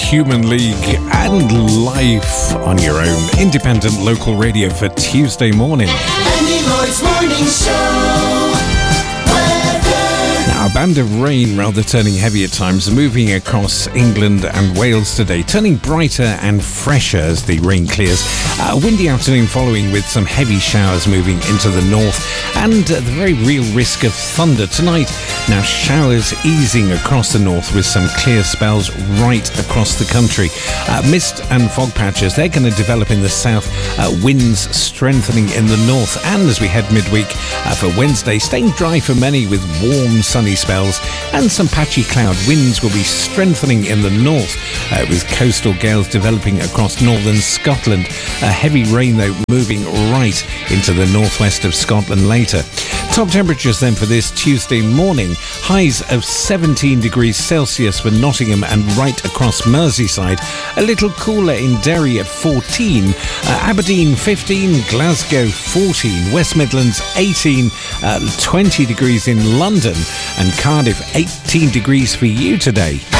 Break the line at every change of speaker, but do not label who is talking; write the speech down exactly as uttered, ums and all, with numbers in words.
Human League and live on your own independent local radio for Tuesday morning.
Andy Lloyd's Morning Show.
Now, a band of rain, rather turning heavy at times, moving across England and Wales today, turning brighter and fresher as the rain clears. A windy afternoon following with some heavy showers moving into the north and uh, the very real risk of thunder tonight. Now, showers easing across the north with some clear spells right across the country. Uh, mist and fog patches, they're going to develop in the south, uh, winds strengthening in the north. And as we head midweek uh, for Wednesday, staying dry for many with warm sunny spells and some patchy cloud. Winds will be strengthening in the north uh, with coastal gales developing across northern Scotland. Uh, heavy rain though moving right into the northwest of Scotland later. Top temperatures then for this Tuesday morning. Highs of seventeen degrees Celsius for Nottingham and right across Merseyside. A little cooler in Derry at fourteen. Uh, Aberdeen fifteen. Glasgow fourteen. West Midlands eighteen. Uh, twenty degrees in London. And Cardiff eighteen degrees for you today.